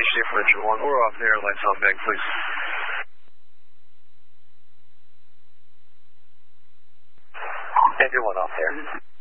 station differential 1, or off there, lights on back, please. Engine 1 off there.